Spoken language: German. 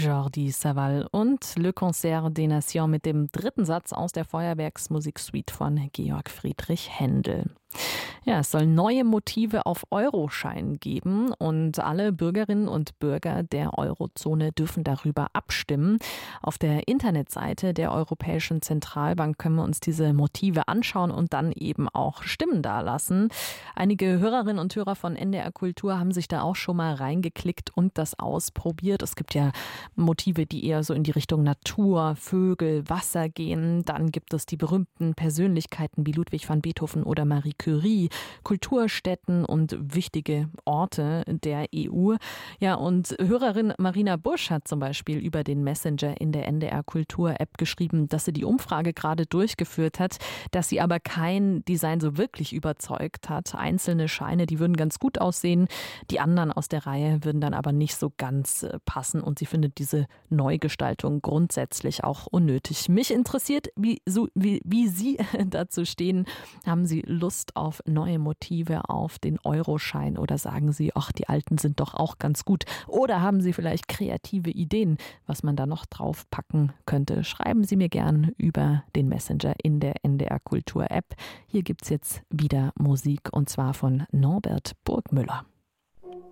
Jordi Savall und Le Concert des Nations mit dem dritten Satz aus der Feuerwerksmusiksuite von Georg Friedrich Händel. Ja, es soll neue Motive auf Euroscheinen geben und alle Bürgerinnen und Bürger der Eurozone dürfen darüber abstimmen. Auf der Internetseite der Europäischen Zentralbank können wir uns diese Motive anschauen und dann eben auch Stimmen dalassen. Einige Hörerinnen und Hörer von NDR Kultur haben sich da auch schon mal reingeklickt und das ausprobiert. Es gibt ja Motive, die eher so in die Richtung Natur, Vögel, Wasser gehen. Dann gibt es die berühmten Persönlichkeiten wie Ludwig van Beethoven oder Marie Curie, Kulturstätten und wichtige Orte der EU. Ja, und Hörerin Marina Busch hat zum Beispiel über den Messenger in der NDR Kultur App geschrieben, dass sie die Umfrage gerade durchgeführt hat, dass sie aber kein Design so wirklich überzeugt hat. Einzelne Scheine, die würden ganz gut aussehen, die anderen aus der Reihe würden dann aber nicht so ganz passen und sie findet diese Neugestaltung grundsätzlich auch unnötig. Mich interessiert, wie Sie dazu stehen. Haben Sie Lust auf neue Motive auf den Euroschein oder sagen Sie, ach, die alten sind doch auch ganz gut? Oder haben Sie vielleicht kreative Ideen, was man da noch draufpacken könnte? Schreiben Sie mir gern über den Messenger in der NDR Kultur App. Hier gibt's jetzt wieder Musik und zwar von Norbert Burgmüller.